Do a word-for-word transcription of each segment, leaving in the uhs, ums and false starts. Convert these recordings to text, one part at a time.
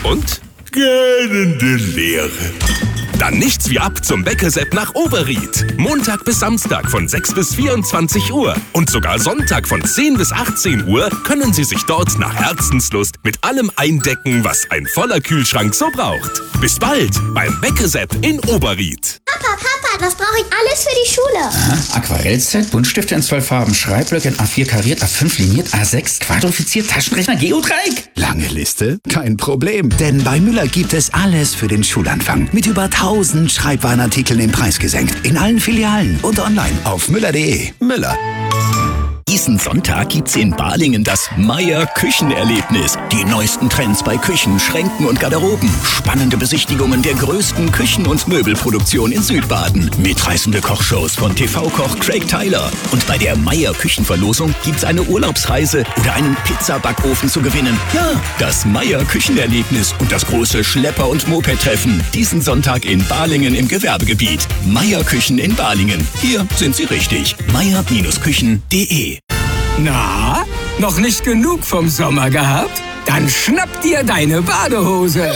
Und? Gähnende Leere. Dann nichts wie ab zum Bäckersepp nach Oberried. Montag bis Samstag von sechs bis vierundzwanzig Uhr. Und sogar Sonntag von zehn bis achtzehn Uhr können Sie sich dort nach Herzenslust mit allem eindecken, was ein voller Kühlschrank so braucht. Bis bald beim Bäckersepp in Oberried. Papa, Papa, was brauche ich alles für die Schule? Aha, Aquarellset, Buntstifte in zwölf Farben, Schreibblöcke in A vier kariert, A fünf liniert, A sechs quadrifiziert, Taschenrechner, Geodreieck. Lange Liste? Kein Problem, denn bei Müller gibt es alles für den Schulanfang. Mit über tausend Schreibwarenartikeln im Preis gesenkt. In allen Filialen und online auf müller punkt de. Müller. Diesen Sonntag gibt's in Balingen das Meier Küchenerlebnis. Die neuesten Trends bei Küchen, Schränken und Garderoben. Spannende Besichtigungen der größten Küchen- und Möbelproduktion in Südbaden. Mitreißende Kochshows von T V-Koch Craig Tyler. Und bei der Meier Küchenverlosung gibt's eine Urlaubsreise oder einen Pizzabackofen zu gewinnen. Ja, das Meier Küchenerlebnis und das große Schlepper- und Moped-Treffen. Diesen Sonntag in Balingen im Gewerbegebiet. Meier Küchen in Balingen. Hier sind Sie richtig. meier Küchen punkt de. Na, noch nicht genug vom Sommer gehabt? Dann schnapp dir deine Badehose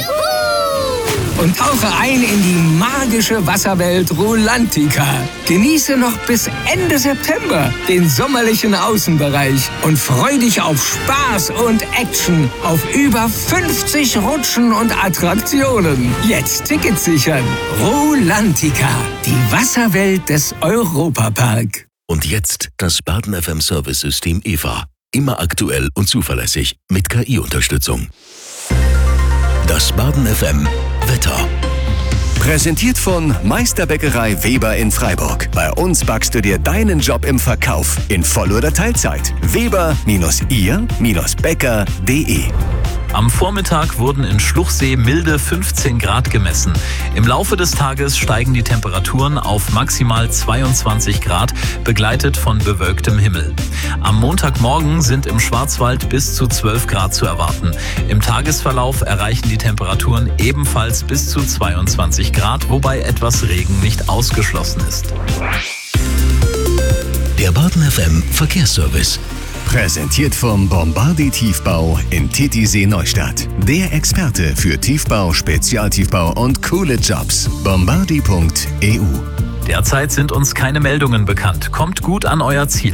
und tauche ein in die magische Wasserwelt Rulantica. Genieße noch bis Ende September den sommerlichen Außenbereich und freu dich auf Spaß und Action auf über fünfzig Rutschen und Attraktionen. Jetzt Tickets sichern. Rulantica, die Wasserwelt des Europapark. Und jetzt das Baden F M Service-System E V A. Immer aktuell und zuverlässig mit K I-Unterstützung. Das Baden F M Wetter. Präsentiert von Meisterbäckerei Weber in Freiburg. Bei uns backst du dir deinen Job im Verkauf in Voll- oder Teilzeit. Weber ihr Bäcker punkt de. Am Vormittag wurden in Schluchsee milde fünfzehn Grad gemessen. Im Laufe des Tages steigen die Temperaturen auf maximal zweiundzwanzig Grad, begleitet von bewölktem Himmel. Am Montagmorgen sind im Schwarzwald bis zu zwölf Grad zu erwarten. Im Tagesverlauf erreichen die Temperaturen ebenfalls bis zu zweiundzwanzig Grad, wobei etwas Regen nicht ausgeschlossen ist. Der Baden F M Verkehrsservice. Präsentiert vom Bombardi Tiefbau in Titisee Neustadt. Der Experte für Tiefbau, Spezialtiefbau und coole Jobs. bombardi punkt e u. Derzeit sind uns keine Meldungen bekannt. Kommt gut an euer Ziel.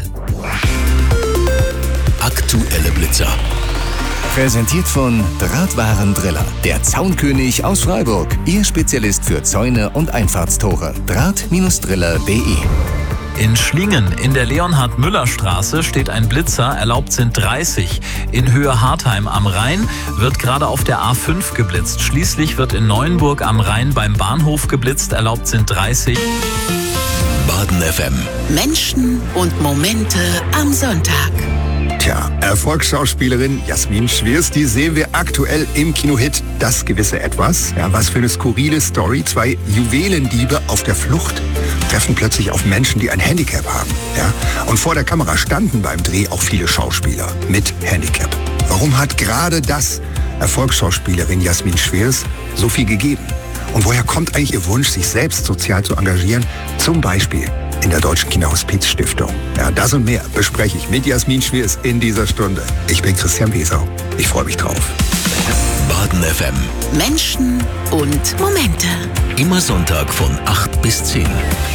Aktuelle Blitzer. Präsentiert von Drahtwarendriller. Der Zaunkönig aus Freiburg. Ihr Spezialist für Zäune und Einfahrtstore. draht Driller punkt de. In Schlingen in der Leonhard-Müller-Straße steht ein Blitzer, erlaubt sind dreißig. In Höhe Hartheim am Rhein wird gerade auf der A fünf geblitzt. Schließlich wird in Neuenburg am Rhein beim Bahnhof geblitzt, erlaubt sind dreißig. Baden F M. Menschen und Momente am Sonntag. Tja, Erfolgsschauspielerin Jasmin Schwirs, die sehen wir aktuell im Kinohit Das gewisse Etwas. Ja, was für eine skurrile Story. Zwei Juwelendiebe auf der Flucht treffen plötzlich auf Menschen, die ein Handicap haben. Ja? Und vor der Kamera standen beim Dreh auch viele Schauspieler mit Handicap. Warum hat gerade das Erfolgsschauspielerin Jasmin Schwirs so viel gegeben? Und woher kommt eigentlich ihr Wunsch, sich selbst sozial zu engagieren? Zum Beispiel in der Deutschen Kinderhospiz-Stiftung. Ja, das und mehr bespreche ich mit Jasmin Schwirs in dieser Stunde. Ich bin Christian Wesau. Ich freue mich drauf. Baden F M. Menschen und Momente. Immer Sonntag von acht bis zehn.